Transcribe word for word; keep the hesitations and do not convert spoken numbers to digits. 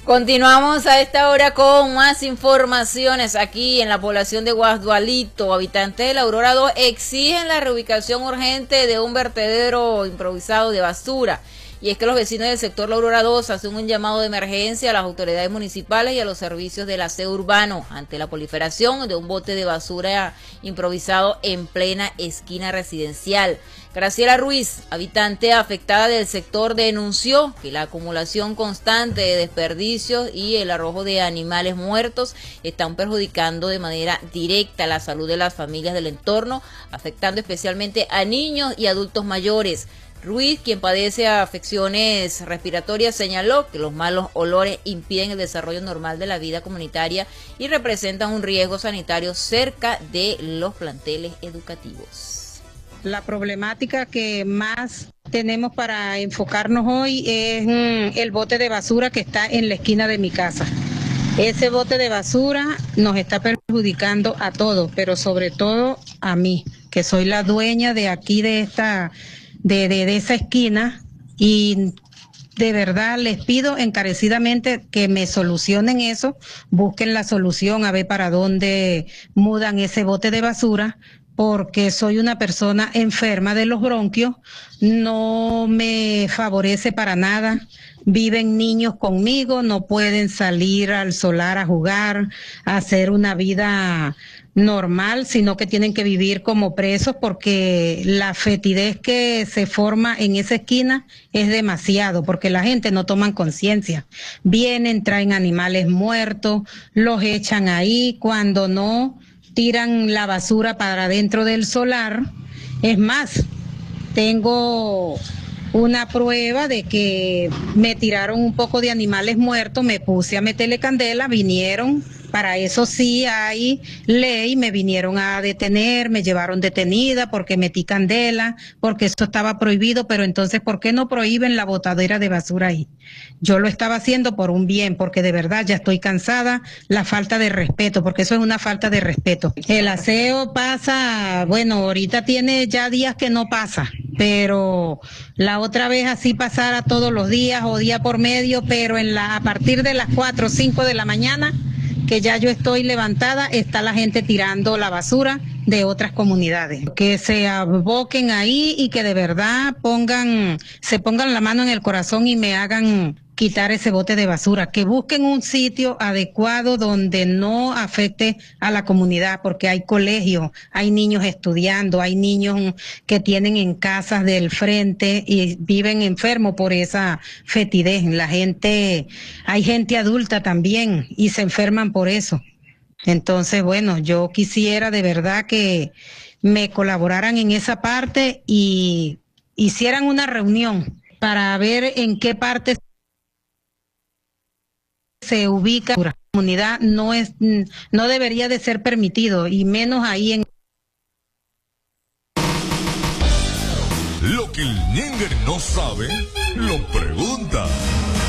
Continuamos a esta hora con más informaciones aquí en la población de Guasdualito. Habitantes de la Aurora dos exigen la reubicación urgente de un vertedero improvisado de basura. Y es que los vecinos del sector La Aurora dos hacen un llamado de emergencia a las autoridades municipales y a los servicios del aseo urbano ante la proliferación de un bote de basura improvisado en plena esquina residencial. Graciela Ruiz, habitante afectada del sector, denunció que la acumulación constante de desperdicios y el arrojo de animales muertos están perjudicando de manera directa la salud de las familias del entorno, afectando especialmente a niños y adultos mayores. Ruiz, quien padece afecciones respiratorias, señaló que los malos olores impiden el desarrollo normal de la vida comunitaria y representan un riesgo sanitario cerca de los planteles educativos. La problemática que más tenemos para enfocarnos hoy es mm, el bote de basura que está en la esquina de mi casa. Ese bote de basura nos está perjudicando a todos, pero sobre todo a mí, que soy la dueña de aquí de esta de, de, de esa esquina, y de verdad les pido encarecidamente que me solucionen eso, busquen la solución a ver para dónde mudan ese bote de basura, porque soy una persona enferma de los bronquios, no me favorece para nada. Viven niños conmigo, no pueden salir al solar a jugar, a hacer una vida normal, sino que tienen que vivir como presos porque la fetidez que se forma en esa esquina es demasiado, porque la gente no toma conciencia. Vienen, traen animales muertos, los echan ahí, cuando no tiran la basura para dentro del solar. Es más, tengo una prueba de que me tiraron un poco de animales muertos, me puse a meterle candela, vinieron, para eso sí hay ley, me vinieron a detener, me llevaron detenida porque metí candela, porque esto estaba prohibido, pero entonces, ¿por qué no prohíben la botadera de basura ahí? Yo lo estaba haciendo por un bien, porque de verdad ya estoy cansada, la falta de respeto, porque eso es una falta de respeto. El aseo pasa, bueno, ahorita tiene ya días que no pasa, pero la otra vez así pasara todos los días o día por medio, pero en la, a partir de las cuatro o cinco de la mañana, que ya yo estoy levantada, está la gente tirando la basura de otras comunidades. Que se aboquen ahí y que de verdad pongan, se pongan la mano en el corazón y me hagan quitar ese bote de basura, que busquen un sitio adecuado donde no afecte a la comunidad, porque hay colegios, hay niños estudiando, hay niños que tienen en casas del frente y viven enfermos por esa fetidez. La gente, hay gente adulta también y se enferman por eso. Entonces, bueno, yo quisiera de verdad que me colaboraran en esa parte y hicieran una reunión para ver en qué parte se ubica la comunidad. No es, no debería de ser permitido, y menos ahí en... Lo que el ñénger no sabe, lo pregunta.